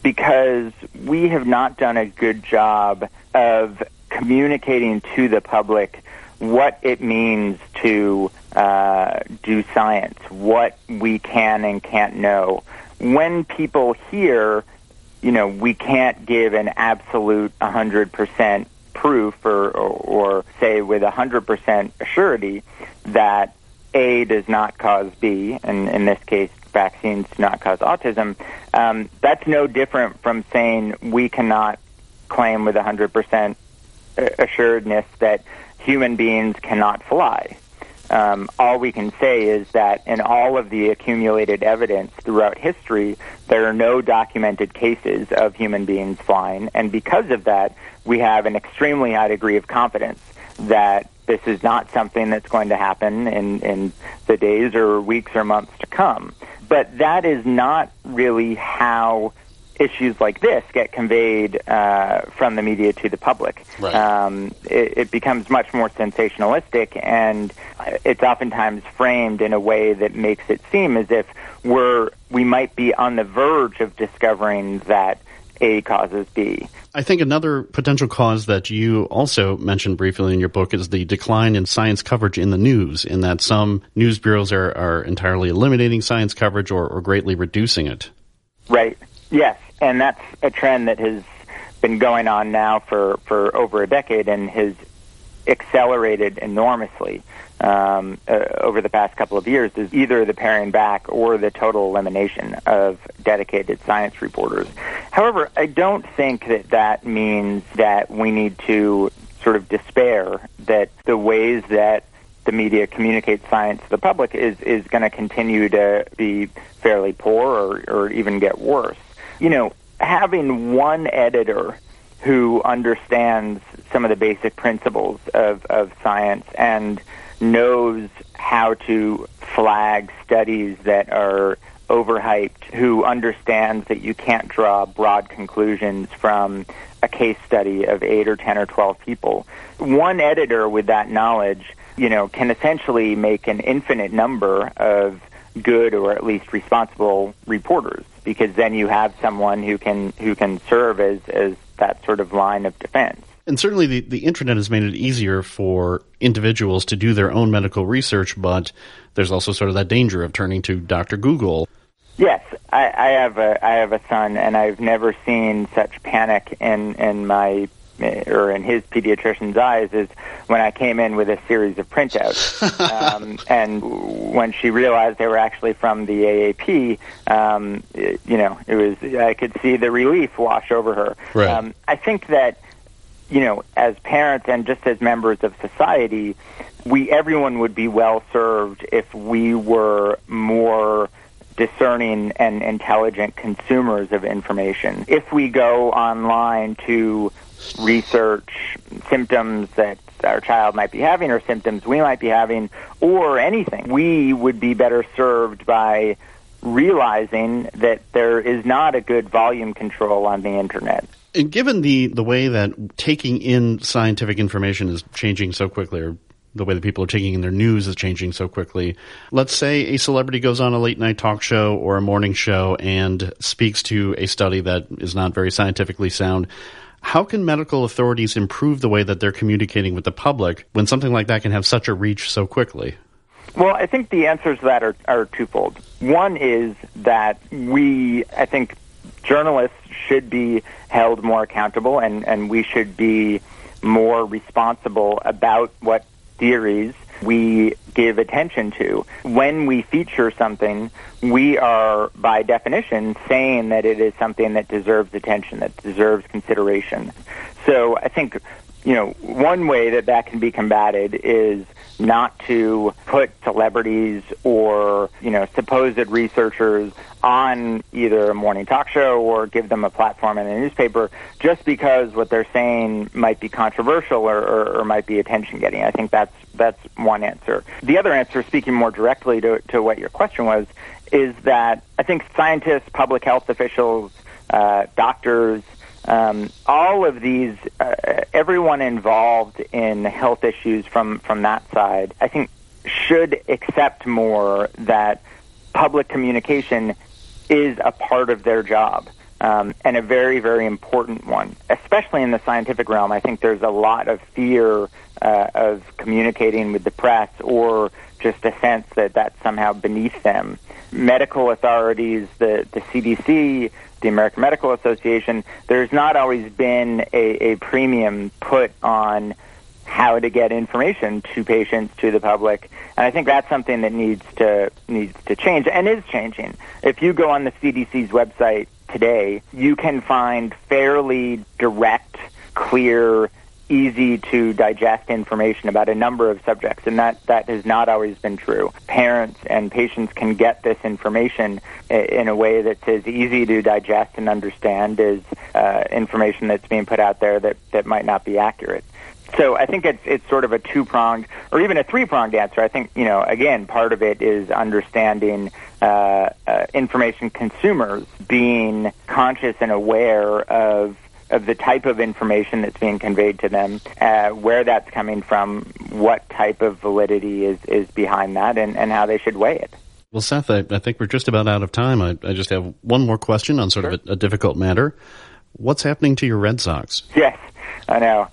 because we have not done a good job of communicating to the public what it means to do science, what we can and can't know. When people hear, we can't give an absolute 100% proof or say with 100% surety that A does not cause B, and in this case, vaccines do not cause autism, that's no different from saying we cannot claim with 100% assuredness that human beings cannot fly. All we can say is that in all of the accumulated evidence throughout history, there are no documented cases of human beings flying, and because of that, we have an extremely high degree of confidence that this is not something that's going to happen in the days or weeks or months to come. But that is not really how issues like this get conveyed from the media to the public. Right. It becomes much more sensationalistic, and it's oftentimes framed in a way that makes it seem as if we might be on the verge of discovering that A causes B. I think another potential cause that you also mentioned briefly in your book is the decline in science coverage in the news, in that some news bureaus are entirely eliminating science coverage or greatly reducing it. Right. Yes, and that's a trend that has been going on now for over a decade and has accelerated enormously over the past couple of years, is either the paring back or the total elimination of dedicated science reporters. However, I don't think that means that we need to sort of despair that the ways that the media communicates science to the public is going to continue to be fairly poor or even get worse. Having one editor who understands some of the basic principles of science and knows how to flag studies that are overhyped, who understands that you can't draw broad conclusions from a case study of 8 or 10 or 12 people. One editor with that knowledge, can essentially make an infinite number of good or at least responsible reporters, because then you have someone who can serve as that sort of line of defense. And certainly the internet has made it easier for individuals to do their own medical research, but there's also sort of that danger of turning to Dr. Google. Yes, I have a son, and I've never seen such panic in his pediatrician's eyes as when I came in with a series of printouts. And when she realized they were actually from the AAP, I could see the relief wash over her. Right. I think that, as parents and just as members of society, everyone would be well served if we were more discerning and intelligent consumers of information. If we go online to research symptoms that our child might be having or symptoms we might be having or anything, we would be better served by realizing that there is not a good volume control on the internet. And given the way that taking in scientific information is changing so quickly, or the way that people are taking in their news is changing so quickly, let's say a celebrity goes on a late-night talk show or a morning show and speaks to a study that is not very scientifically sound. How can medical authorities improve the way that they're communicating with the public when something like that can have such a reach so quickly? Well, I think the answers to that are twofold. One is that I think journalists should be held more accountable, and we should be more responsible about what theories we give attention to. When we feature something, we are, by definition, saying that it is something that deserves attention, that deserves consideration. So I think, one way that can be combated is not to put celebrities or, supposed researchers on either a morning talk show or give them a platform in a newspaper just because what they're saying might be controversial or might be attention-getting. I think that's one answer. The other answer, speaking more directly to what your question was, is that I think scientists, public health officials, doctors, all of these, everyone involved in health issues from that side, I think should accept more that public communication is a part of their job. and a very, very important one, especially in the scientific realm. I think there's a lot of fear of communicating with the press, or just a sense that that's somehow beneath them. Medical authorities, the CDC, the American Medical Association, there's not always been a premium put on how to get information to patients, to the public, and I think that's something that needs to change, and is changing. If you go on the CDC's website today, you can find fairly direct, clear, easy to digest information about a number of subjects, and that has not always been true. Parents and patients can get this information in a way that's as easy to digest and understand as information that's being put out there that might not be accurate. So I think it's sort of a two-pronged, or even a three-pronged answer. I think, again, part of it is understanding information consumers, being conscious and aware of the type of information that's being conveyed to them, where that's coming from, what type of validity is behind that, and how they should weigh it. Well, Seth, I think we're just about out of time. I just have one more question on sort of a difficult matter. What's happening to your Red Sox? Yes, I know.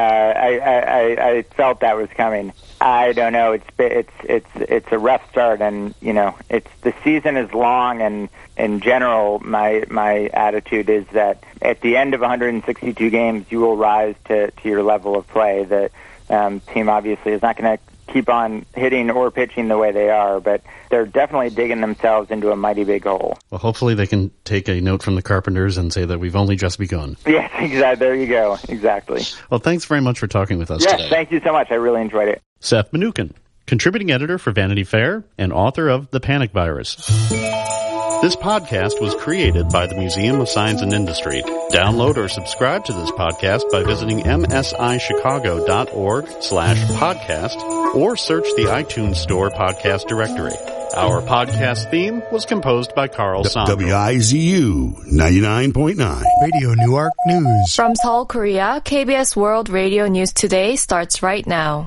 I felt that was coming. I don't know. It's a rough start, and the season is long, and in general, my attitude is that at the end of 162 games, you will rise to your level of play. The team obviously is not going to keep on hitting or pitching the way they are, but they're definitely digging themselves into a mighty big hole. Well, hopefully they can take a note from the Carpenters and say that we've only just begun. Yes, exactly. There you go. Exactly. Well, thanks very much for talking with us today. Yes, thank you so much. I really enjoyed it. Seth Mnookin, contributing editor for Vanity Fair and author of The Panic Virus. This podcast was created by the Museum of Science and Industry. Download or subscribe to this podcast by visiting msichicago.org/podcast or search the iTunes Store podcast directory. Our podcast theme was composed by Carl Sandro. WIZU 99.9. Radio Newark News. From Seoul, Korea, KBS World Radio News Today starts right now.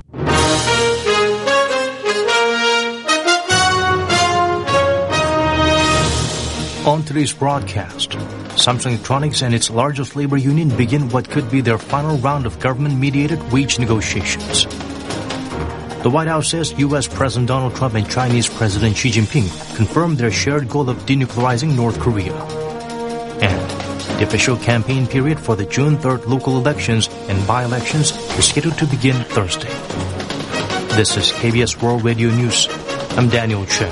On today's broadcast, Samsung Electronics and its largest labor union begin what could be their final round of government-mediated wage negotiations. The White House says U.S. President Donald Trump and Chinese President Xi Jinping confirmed their shared goal of denuclearizing North Korea. And the official campaign period for the June 3rd local elections and by-elections is scheduled to begin Thursday. This is KBS World Radio News. I'm Daniel Chen.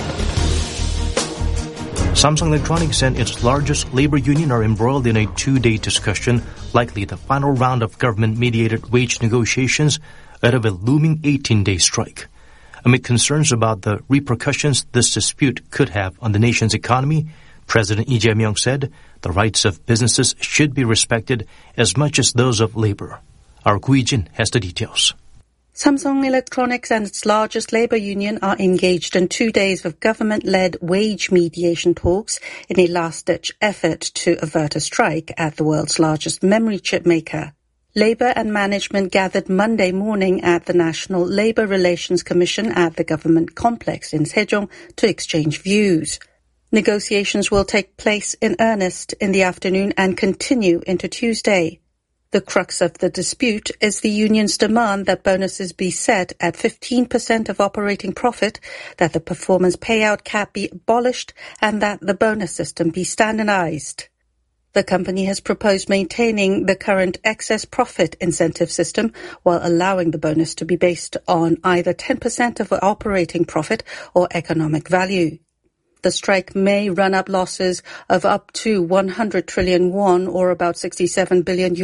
Samsung Electronics and its largest labor union are embroiled in a 2-day discussion, likely the final round of government-mediated wage negotiations ahead of a looming 18-day strike. Amid concerns about the repercussions this dispute could have on the nation's economy, President Lee Jae-myung said the rights of businesses should be respected as much as those of labor. Our Gu Yi-jin has the details. Samsung Electronics and its largest labor union are engaged in 2 days of government-led wage mediation talks in a last-ditch effort to avert a strike at the world's largest memory chip maker. Labor and management gathered Monday morning at the National Labor Relations Commission at the government complex in Sejong to exchange views. Negotiations will take place in earnest in the afternoon and continue into Tuesday. The crux of the dispute is the union's demand that bonuses be set at 15% of operating profit, that the performance payout cap be abolished, and that the bonus system be standardized. The company has proposed maintaining the current excess profit incentive system while allowing the bonus to be based on either 10% of operating profit or economic value. The strike may run up losses of up to 100 trillion won, or about $67 billion,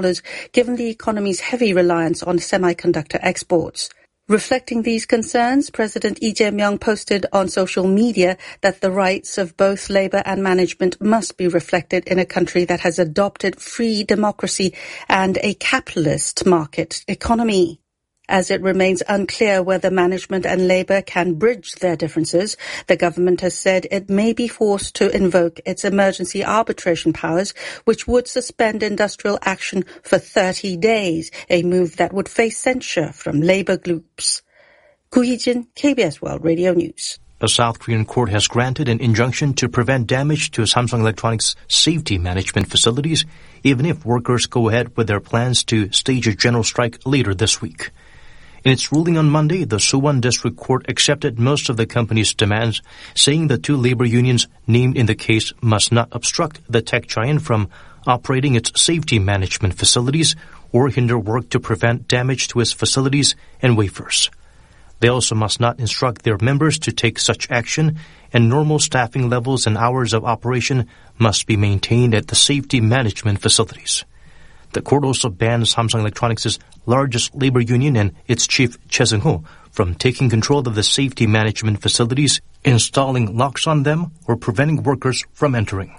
given the economy's heavy reliance on semiconductor exports. Reflecting these concerns, President Lee Jae-myung posted on social media that the rights of both labor and management must be reflected in a country that has adopted free democracy and a capitalist market economy. As it remains unclear whether management and labor can bridge their differences, the government has said it may be forced to invoke its emergency arbitration powers, which would suspend industrial action for 30 days, a move that would face censure from labor groups. Gu Yi-jin, KBS World Radio News. a South Korean court has granted an injunction to prevent damage to Samsung Electronics' safety management facilities, even if workers go ahead with their plans to stage a general strike later this week. In its ruling on Monday, the Suwon District Court accepted most of the company's demands, saying the two labor unions named in the case must not obstruct the tech giant from operating its safety management facilities or hinder work to prevent damage to its facilities and wafers. They also must not instruct their members to take such action, and normal staffing levels and hours of operation must be maintained at the safety management facilities. The court also banned Samsung Electronics' largest labor union and its chief, Choi Seung-ho, from taking control of the safety management facilities, installing locks on them, or preventing workers from entering.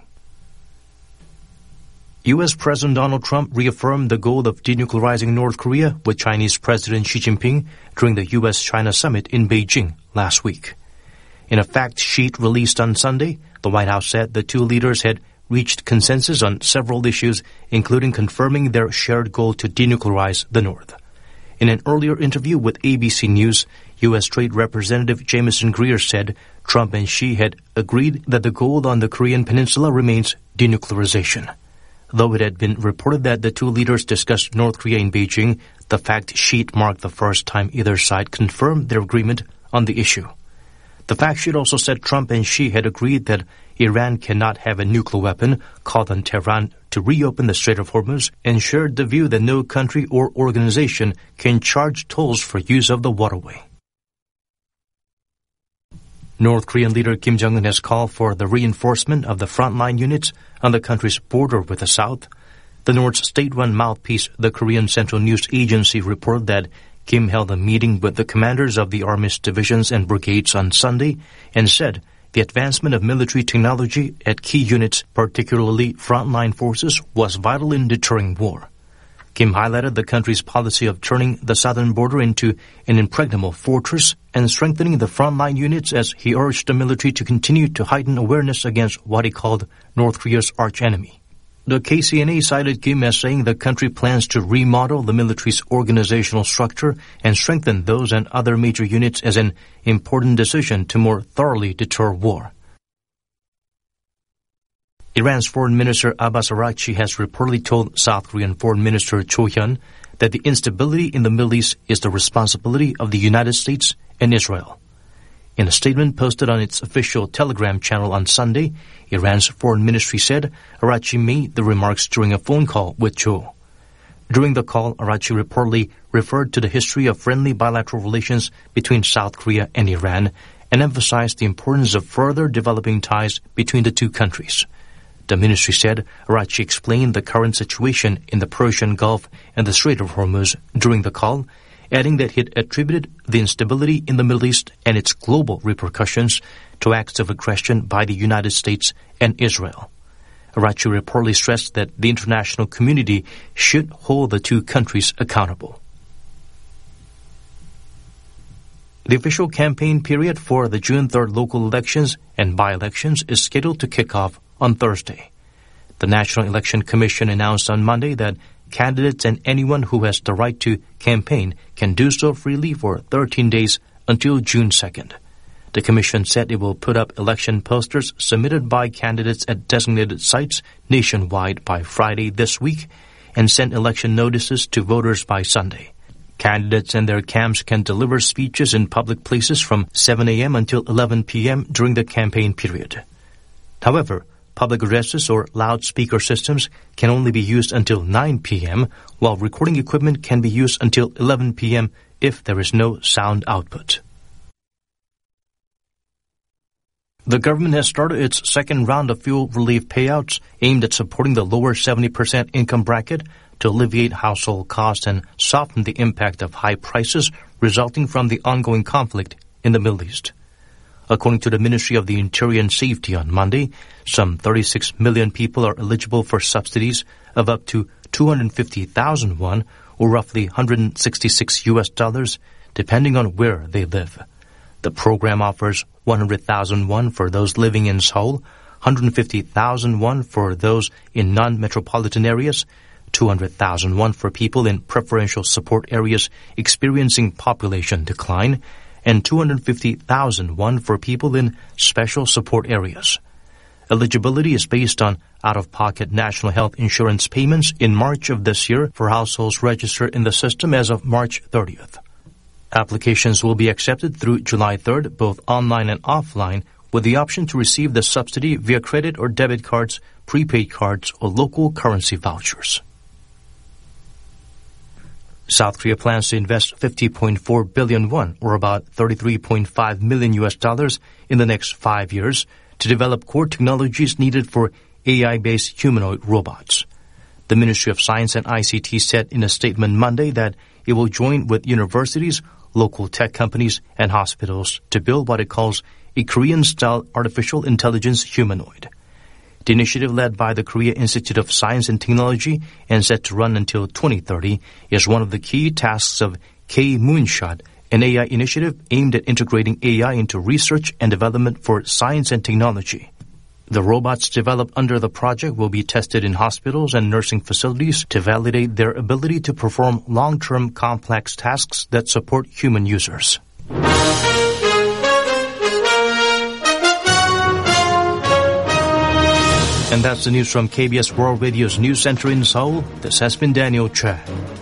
U.S. President Donald Trump reaffirmed the goal of denuclearizing North Korea with Chinese President Xi Jinping during the U.S.-China summit in Beijing last week. In a fact sheet released on Sunday, the White House said the two leaders had reached consensus on several issues, including confirming their shared goal to denuclearize the North. In an earlier interview with ABC News, U.S. Trade Representative Jameson Greer said Trump and Xi had agreed that the goal on the Korean Peninsula remains denuclearization. Though it had been reported that the two leaders discussed North Korea in Beijing, the fact sheet marked the first time either side confirmed their agreement on the issue. The fact sheet also said Trump and Xi had agreed that Iran cannot have a nuclear weapon, called on Tehran to reopen the Strait of Hormuz, and shared the view that no country or organization can charge tolls for use of the waterway. North Korean leader Kim Jong-un has called for the reinforcement of the frontline units on the country's border with the South. The North's state-run mouthpiece, the Korean Central News Agency, reported that Kim held a meeting with the commanders of the Army's divisions and brigades on Sunday and said the advancement of military technology at key units, particularly frontline forces, was vital in deterring war. Kim highlighted the country's policy of turning the southern border into an impregnable fortress and strengthening the frontline units as he urged the military to continue to heighten awareness against what he called North Korea's archenemy. The KCNA cited Kim as saying the country plans to remodel the military's organizational structure and strengthen those and other major units as an important decision to more thoroughly deter war. Iran's Foreign Minister Abbas Araghchi has reportedly told South Korean Foreign Minister Cho Hyun that the instability in the Middle East is the responsibility of the United States and Israel. In a statement posted on its official Telegram channel on Sunday, Iran's foreign ministry said Araghchi made the remarks during a phone call with Cho. During the call, Araghchi reportedly referred to the history of friendly bilateral relations between South Korea and Iran and emphasized the importance of further developing ties between the two countries. The ministry said Araghchi explained the current situation in the Persian Gulf and the Strait of Hormuz during the call, adding that it attributed the instability in the Middle East and its global repercussions to acts of aggression by the United States and Israel. Araghchi reportedly stressed that the international community should hold the two countries accountable. The official campaign period for the June 3rd local elections and by-elections is scheduled to kick off on Thursday. The National Election Commission announced on Monday that candidates and anyone who has the right to campaign can do so freely for 13 days until June 2nd. The Commission said it will put up election posters submitted by candidates at designated sites nationwide by Friday this week and send election notices to voters by Sunday. Candidates and their camps can deliver speeches in public places from 7 a.m. until 11 p.m. during the campaign period. However, public addresses or loudspeaker systems can only be used until 9 p.m., while recording equipment can be used until 11 p.m. if there is no sound output. The government has started its second round of fuel relief payouts aimed at supporting the lower 70% income bracket to alleviate household costs and soften the impact of high prices resulting from the ongoing conflict in the Middle East. According to the Ministry of the Interior and Safety on Monday, some 36 million people are eligible for subsidies of up to 250,000 won, or roughly $166, depending on where they live. The program offers 100,000 won for those living in Seoul, 150,000 won for those in non-metropolitan areas, 200,000 won for people in preferential support areas experiencing population decline, and 250,000 won for people in special support areas. Eligibility is based on out-of-pocket national health insurance payments in March of this year for households registered in the system as of March 30th. Applications will be accepted through July 3rd, both online and offline, with the option to receive the subsidy via credit or debit cards, prepaid cards, or local currency vouchers. South Korea plans to invest 50.4 billion won, or about $33.5 million in the next 5 years, to develop core technologies needed for AI-based humanoid robots. The Ministry of Science and ICT said in a statement Monday that it will join with universities, local tech companies, and hospitals to build what it calls a Korean-style artificial intelligence humanoid. The initiative, led by the Korea Institute of Science and Technology and set to run until 2030, is one of the key tasks of K-Moonshot, an AI initiative aimed at integrating AI into research and development for science and technology. The robots developed under the project will be tested in hospitals and nursing facilities to validate their ability to perform long-term complex tasks that support human users. And that's the news from KBS World Radio's News Center in Seoul. This has been Daniel Chang.